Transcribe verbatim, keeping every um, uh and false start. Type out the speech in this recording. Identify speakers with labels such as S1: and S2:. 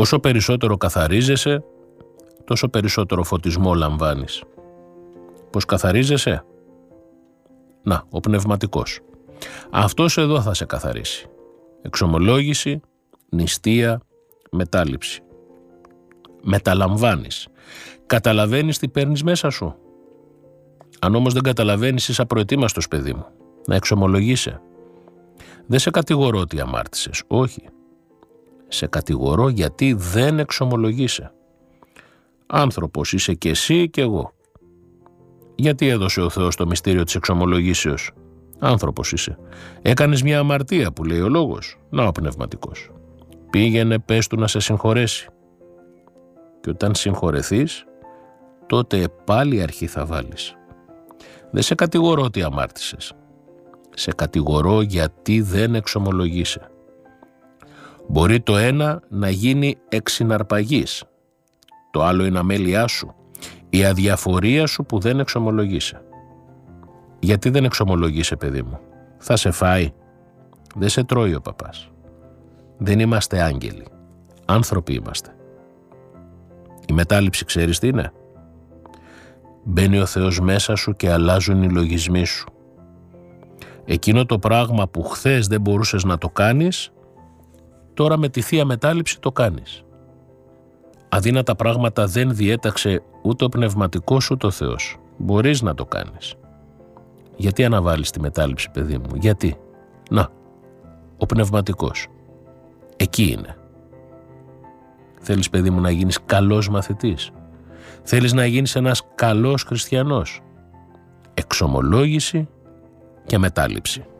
S1: Όσο περισσότερο καθαρίζεσαι, τόσο περισσότερο φωτισμό λαμβάνεις. Πώς καθαρίζεσαι? Να, ο πνευματικός. Αυτός εδώ θα σε καθαρίσει. Εξομολόγηση, νηστεία, μετάληψη. Μεταλαμβάνεις. Καταλαβαίνεις τι παίρνεις μέσα σου. Αν όμως δεν καταλαβαίνεις, είσαι απροετοίμαστος, παιδί μου. Να εξομολογείσαι. Δεν σε κατηγορώ ότι αμάρτησες. Όχι. Σε κατηγορώ γιατί δεν εξομολογείσαι. Άνθρωπος είσαι και εσύ και εγώ. Γιατί έδωσε ο Θεός το μυστήριο της εξομολογήσεως? Άνθρωπος είσαι. Έκανες μια αμαρτία που λέει ο λόγος. Να ο πνευματικός. Πήγαινε, πες του να σε συγχωρέσει. Και όταν συγχωρεθείς, τότε πάλι αρχή θα βάλεις. Δεν σε κατηγορώ ότι αμάρτησες. Σε κατηγορώ γιατί δεν εξομολογείσαι. Μπορεί το ένα να γίνει εξυναρπαγής. Το άλλο είναι αμέλειά σου. Η αδιαφορία σου που δεν εξομολογείσαι. Γιατί δεν εξομολογείσαι, παιδί μου? Θα σε φάει. Δεν σε τρώει ο παπάς. Δεν είμαστε άγγελοι. Άνθρωποι είμαστε. Η μετάληψη ξέρεις τι είναι? Μπαίνει ο Θεός μέσα σου και αλλάζουν οι λογισμοί σου. Εκείνο το πράγμα που χθες δεν μπορούσες να το κάνεις, τώρα με τη Θεία Μετάληψη το κάνεις. Αδύνατα πράγματα δεν διέταξε ούτε ο πνευματικός ούτε ο Θεός. Μπορείς να το κάνεις. Γιατί αναβάλεις τη μετάληψη, παιδί μου? Γιατί? Να, ο πνευματικός. Εκεί είναι. Θέλεις, παιδί μου, να γίνεις καλός μαθητής? Θέλεις να γίνεις ένας καλός χριστιανός? Εξομολόγηση και μετάληψη.